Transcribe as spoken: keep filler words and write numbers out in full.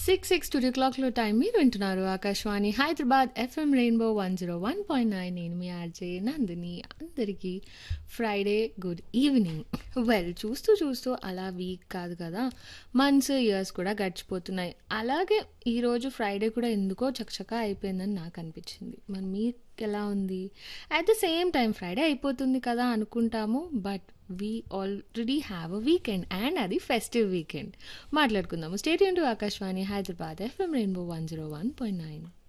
Six six two క్లాక్లో time మీరు వింటున్నారు Akashvani Hyderabad FM rainbow one zero one point nine నేను మీ ఆర్జే నందిని అందరికీ ఫ్రైడే గుడ్ ఈవినింగ్. వెల్ చూస్తూ చూస్తూ అలా వీక్ కాదు కదా, మంత్స్ ఇయర్స్ కూడా గడిచిపోతున్నాయి. అలాగే ఈరోజు ఫ్రైడే కూడా ఎందుకో చకచకా అయిపోయిందని నాకు అనిపించింది. మరి మీకు ఎలా ఉంది? At the same time Friday అయిపోతుంది కదా అనుకుంటాము, but we already have a weekend and అది ఫెస్టివ్ వీకెండ్. మాట్లాడుకుందాము. State Yoon to Akashvani Hyderabad FM rainbow one zero one point nine.